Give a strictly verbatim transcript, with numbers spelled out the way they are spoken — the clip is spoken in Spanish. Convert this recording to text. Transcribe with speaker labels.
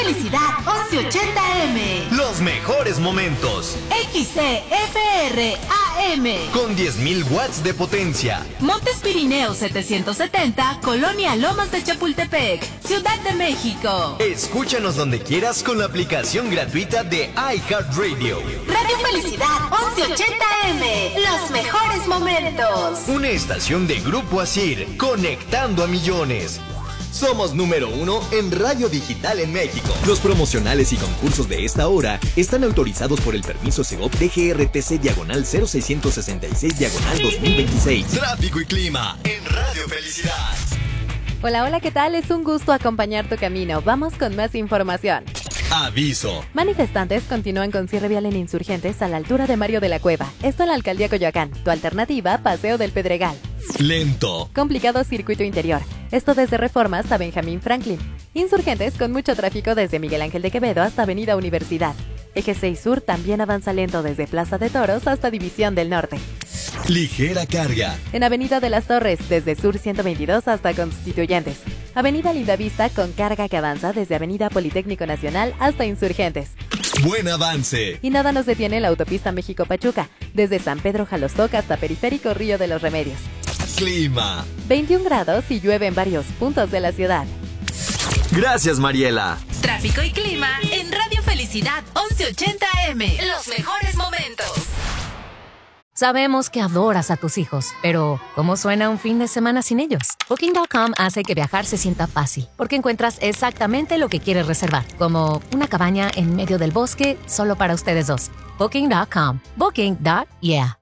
Speaker 1: Felicidad once ochenta eme.
Speaker 2: Los mejores momentos.
Speaker 1: X C F R A M.
Speaker 2: Con diez mil watts de potencia.
Speaker 1: Montes Pirineos setecientos setenta, Colonia Lomas de Chapultepec, Ciudad de México.
Speaker 2: Escúchanos donde quieras con la aplicación gratuita de iHeartRadio.
Speaker 1: Radio Felicidad once ochenta eme. Los mejores momentos.
Speaker 2: Una estación de Grupo Asir, conectando a millones. Somos número uno en radio digital en México. Los promocionales y concursos de esta hora están autorizados por el permiso Segov D G R T C diagonal cero seiscientos sesenta y seis diagonal dos mil veintiséis. Tráfico y clima en Radio Felicidad.
Speaker 3: Hola, hola, ¿qué tal? Es un gusto acompañar tu camino. Vamos con más información.
Speaker 2: Aviso.
Speaker 3: Manifestantes continúan con cierre vial en Insurgentes a la altura de Mario de la Cueva. Esto en la alcaldía Coyoacán. Tu alternativa, Paseo del Pedregal.
Speaker 2: Lento.
Speaker 3: Complicado circuito interior. Esto desde Reforma hasta Benjamín Franklin. Insurgentes con mucho tráfico desde Miguel Ángel de Quevedo hasta Avenida Universidad. Eje seis Sur también avanza lento desde Plaza de Toros hasta División del Norte.
Speaker 2: Ligera carga.
Speaker 3: En Avenida de las Torres, desde Sur ciento veintidós hasta Constituyentes. Avenida Lindavista con carga que avanza desde Avenida Politécnico Nacional hasta Insurgentes.
Speaker 2: Buen avance.
Speaker 3: Y nada nos detiene la autopista México-Pachuca, desde San Pedro Jalostoc hasta Periférico Río de los Remedios.
Speaker 2: Clima.
Speaker 3: veintiún grados y llueve en varios puntos de la ciudad.
Speaker 2: Gracias, Mariela.
Speaker 1: Tráfico y clima en Radio Felicidad once ochenta eme. Los mejores momentos.
Speaker 4: Sabemos que adoras a tus hijos, pero ¿cómo suena un fin de semana sin ellos? Booking punto com hace que viajar se sienta fácil, porque encuentras exactamente lo que quieres reservar, como una cabaña en medio del bosque solo para ustedes dos. Booking punto com. Booking. Yeah.